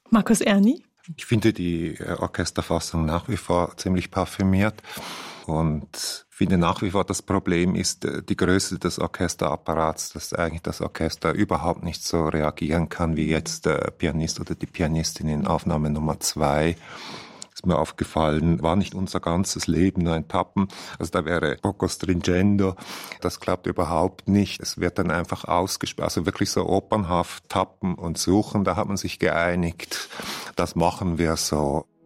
Markus Erni? Ich finde die Orchesterfassung nach wie vor ziemlich parfümiert und finde nach wie vor, das Problem ist die Größe des Orchesterapparats, dass eigentlich das Orchester überhaupt nicht so reagieren kann wie jetzt der Pianist oder die Pianistin in Aufnahme Nummer 2. Ist mir aufgefallen, war nicht unser ganzes Leben nur ein Tappen. Also da wäre poco stringendo. Das klappt überhaupt nicht. Es wird dann einfach ausgespielt. Also wirklich so opernhaft tappen und suchen. Da hat man sich geeinigt. Das machen wir so.